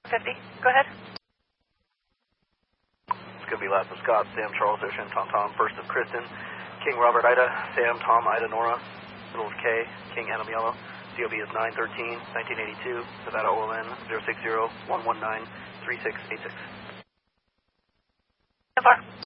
50. Go ahead. It's going to be last of Scott, Sam, Charles, Ocean, Tom, Tom, first of Kristen, King, Robert, Ida, Sam, Tom, Ida, Nora, middle of K, King, Anna, Mielo. COB is 913-1982, Nevada OLN 060-119-3686. So far.